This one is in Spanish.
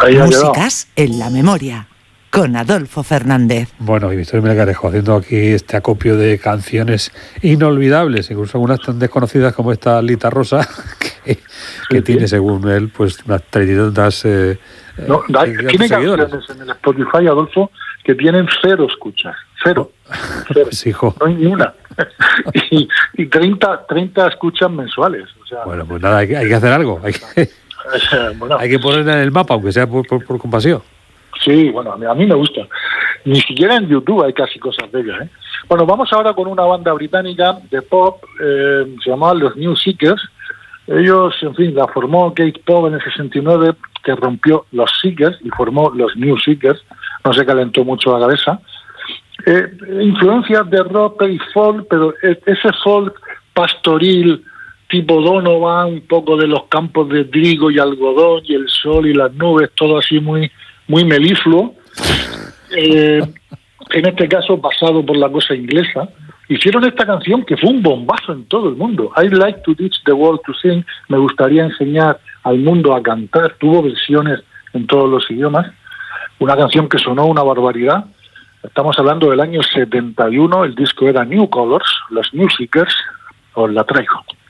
Ahí ha quedado. Músicas en la memoria, con Adolfo Fernández. Bueno, y Victorio Melgarejo haciendo aquí este acopio de canciones inolvidables, incluso algunas tan desconocidas como esta Lita Rosa, que tiene, según él, pues unas 32 tiene canciones en el Spotify, Adolfo, que tienen 0 escuchas. 0. Pues, hijo. No hay ni una. y 30 escuchas mensuales. O sea, bueno, pues nada, hay que hacer algo. Hay que ponerla en el mapa, aunque sea por compasión. Sí, bueno, a mí me gusta. Ni siquiera en YouTube hay casi cosas de ella, ¿eh? Bueno, vamos ahora con una banda británica de pop, se llamaban los New Seekers. Ellos, en fin, la formó Kate Pop en el 69, que rompió los Seekers y formó los New Seekers. No se calentó mucho la cabeza. Influencias de rock y folk, pero ese folk pastoril tipo Donovan, un poco de los campos de trigo y algodón y el sol y las nubes, todo así muy melifluo. En este caso basado por la cosa inglesa. Hicieron esta canción que fue un bombazo en todo el mundo. I like to teach the world to sing. Me gustaría enseñar al mundo a cantar. Tuvo versiones en todos los idiomas. Una canción que sonó una barbaridad. Estamos hablando del año 71. El disco era New Colors, los New Seekers. Os la traigo.